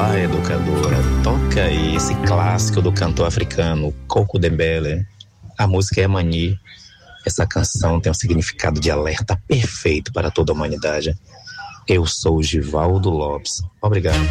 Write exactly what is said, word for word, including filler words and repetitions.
Olá, educadora. Toca aí esse clássico do cantor africano Coco Dembele. A música é Mani. Essa canção tem um significado de alerta perfeito para toda a humanidade. Eu sou o Givaldo Lopes. Obrigado.